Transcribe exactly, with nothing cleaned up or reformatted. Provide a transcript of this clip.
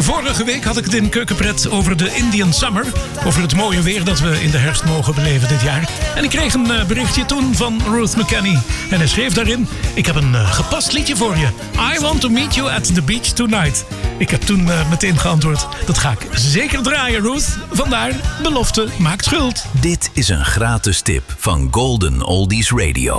Vorige week had ik het in Keukenpret over de Indian Summer. Over het mooie weer dat we in de herfst mogen beleven dit jaar. En ik kreeg een uh, berichtje toen van Ruth McKenney. En hij schreef daarin: ik heb een uh, gepast liedje voor je. I want to meet you at the beach tonight. Ik heb toen uh, meteen geantwoord: dat ga ik zeker draaien, Ruth. Vandaar, belofte maakt schuld. Dit is een gratis tip van Golden Oldies Radio.